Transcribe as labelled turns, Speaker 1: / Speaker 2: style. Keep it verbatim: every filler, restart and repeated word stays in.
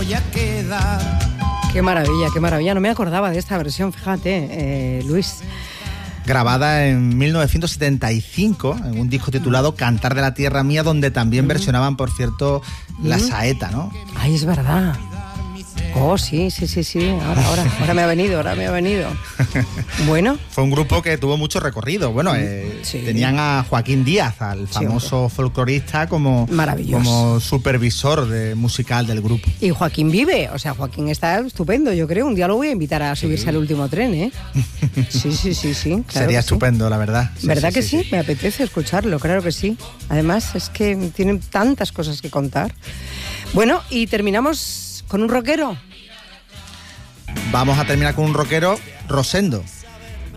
Speaker 1: huella queda.
Speaker 2: Qué maravilla, qué maravilla. No me acordaba de esta versión, fíjate, eh, Luis.
Speaker 3: Grabada en mil novecientos setenta y cinco en un disco titulado Cantar de la Tierra Mía, donde también mm. versionaban, por cierto, La mm. Saeta, ¿no?
Speaker 2: Ay, es verdad. Oh, sí, sí, sí, sí. Ahora, ahora, ahora me ha venido, ahora me ha venido. Bueno.
Speaker 3: Fue un grupo que tuvo mucho recorrido. Bueno, eh, sí. tenían a Joaquín Díaz, al famoso sí, folclorista, como, como supervisor de, musical del grupo.
Speaker 2: Y Joaquín vive, o sea, Joaquín está estupendo, yo creo. Un día lo voy a invitar a subirse sí. al último tren, ¿eh? Sí, sí, sí, sí. Claro
Speaker 3: Sería estupendo, sí. la verdad.
Speaker 2: Sí, ¿verdad sí, que sí, sí? Me apetece escucharlo, claro que sí. Además, es que tienen tantas cosas que contar. Bueno, y terminamos con un rockero.
Speaker 3: Vamos a terminar con un rockero, Rosendo.